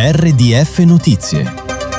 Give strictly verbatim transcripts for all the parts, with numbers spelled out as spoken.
R D F Notizie.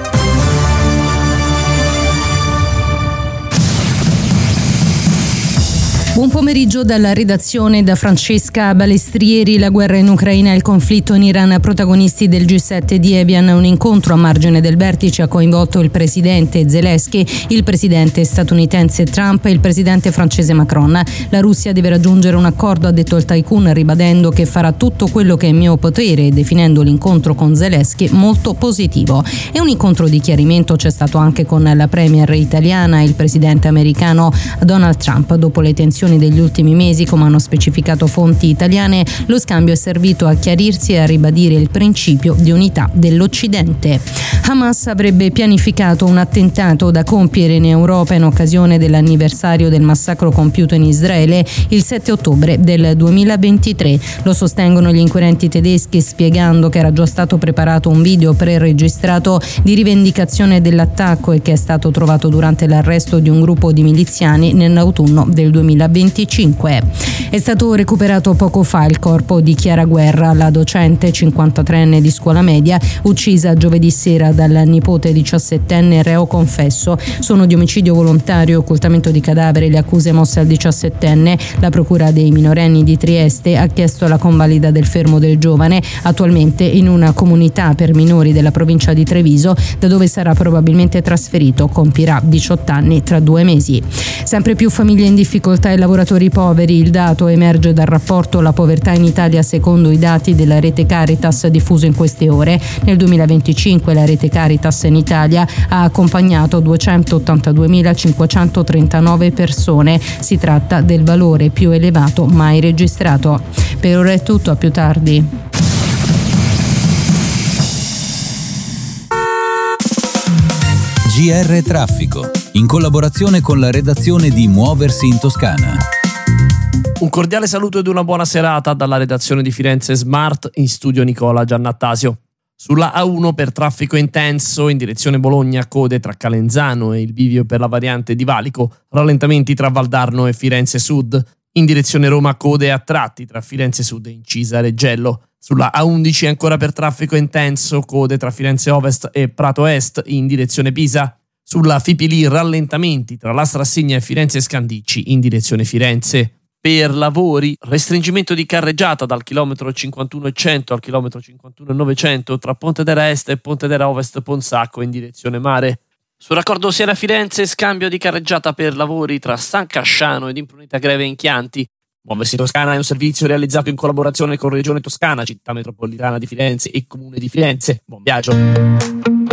Buon pomeriggio dalla redazione da Francesca Balestrieri. La guerra in Ucraina e il conflitto in Iran, protagonisti del G sette di Evian. Un incontro a margine del vertice ha coinvolto il presidente Zelensky, il presidente statunitense Trump e il presidente francese Macron. La Russia deve raggiungere un accordo, ha detto il tycoon, ribadendo che farà tutto quello che è in mio potere e definendo l'incontro con Zelensky molto positivo. E un incontro di chiarimento c'è stato anche con la premier italiana e il presidente americano Donald Trump. Dopo le tensioni degli ultimi mesi, come hanno specificato fonti italiane, lo scambio è servito a chiarirsi e a ribadire il principio di unità dell'Occidente. Hamas avrebbe pianificato un attentato da compiere in Europa in occasione dell'anniversario del massacro compiuto in Israele il sette ottobre del duemilaventitré. Lo sostengono gli inquirenti tedeschi, spiegando che era già stato preparato un video preregistrato di rivendicazione dell'attacco e che è stato trovato durante l'arresto di un gruppo di miliziani nell'autunno del duemilaventicinque. È stato recuperato poco fa il corpo di Chiara Guerra, la docente cinquantatreenne di scuola media, uccisa giovedì sera dal nipote diciassettenne reo confesso. Sono di omicidio volontario e occultamento di cadavere le accuse mosse al diciassettenne. La procura dei minorenni di Trieste ha chiesto la convalida del fermo del giovane, attualmente in una comunità per minori della provincia di Treviso, da dove sarà probabilmente trasferito. Compirà diciotto anni tra due mesi. Sempre più famiglie in difficoltà e lavoratori poveri. Il dato emerge dal rapporto La povertà in Italia secondo i dati della Rete Caritas diffuso in queste ore. Nel duemilaventicinque la Rete Caritas in Italia ha accompagnato duecentottantaduemilacinquecentotrentanove persone. Si tratta del valore più elevato mai registrato. Per ora è tutto, a più tardi. G R Traffico, in collaborazione con la redazione di Muoversi in Toscana. Un cordiale saluto ed una buona serata dalla redazione di Firenze Smart, in studio Nicola Giannattasio. Sulla A uno per traffico intenso in direzione Bologna, code tra Calenzano e il bivio per la variante di Valico, rallentamenti tra Valdarno e Firenze Sud. In direzione Roma, code a tratti tra Firenze Sud e Incisa Reggello. Sulla A undici ancora per traffico intenso, code tra Firenze Ovest e Prato Est in direzione Pisa. Sulla Fipili rallentamenti tra la Strassegna e Firenze Scandicci in direzione Firenze. Per lavori, restringimento di carreggiata dal chilometro cinquantuno e cento al chilometro cinquantuno e novecento tra Pontedera Est e Pontedera Ovest Ponsacco in direzione mare. Sul raccordo Siena-Firenze, scambio di carreggiata per lavori tra San Casciano ed Imprunita Greve in Chianti. Muoversi in Toscana è un servizio realizzato in collaborazione con Regione Toscana, Città Metropolitana di Firenze e Comune di Firenze. Buon viaggio!